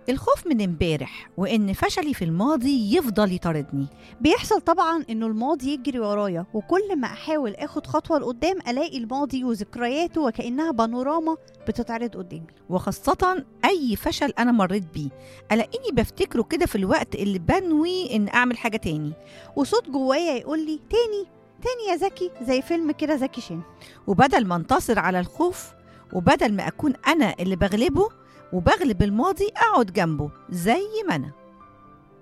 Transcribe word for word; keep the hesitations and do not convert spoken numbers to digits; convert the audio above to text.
الخوف من امبارح وإن فشلي في الماضي يفضل يطاردني. بيحصل طبعا انه الماضي يجري ورايا، وكل ما احاول اخد خطوة لقدام الاقي الماضي وذكرياته وكأنها بانوراما بتتعرض قدامي. وخاصة أي فشل أنا مريت بيه ألاقيني بفتكره كده في الوقت اللي بنوي إن أعمل حاجة تاني، وصوت جوايا يقول لي تاني تاني يا زكي، زي فيلم كده زكي شان. وبدل ما انتصر على الخوف وبدل ما أكون أنا اللي بغلبه وبغلب الماضي أقعد جنبه زي ما أنا.